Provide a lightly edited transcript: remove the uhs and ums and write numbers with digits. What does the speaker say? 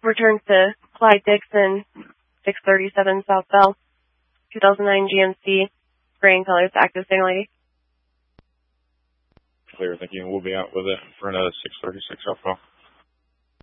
returns to Clyde Dixon, 637 South Bell, 2009 GMC, gray in colors, active Single Lady. Clear, thank you. We'll be out with it in front of 636 South Bell.